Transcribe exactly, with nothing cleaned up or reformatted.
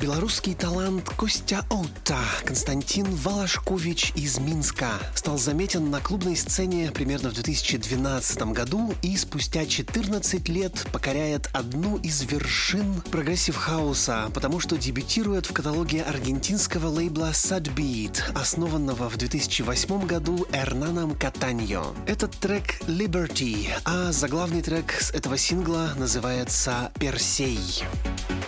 Белорусский талант Костя Оута Константин Волошкович из Минска стал заметен на клубной сцене примерно в две тысячи двенадцатом году и спустя четырнадцать лет покоряет одну из вершин прогрессив-хауса, потому что дебютирует в каталоге аргентинского лейбла Sad Beat, основанного в две тысячи восьмом году Эрнаном Катаньо. Этот трек Liberty, а заглавный трек с этого сингла называется Персей.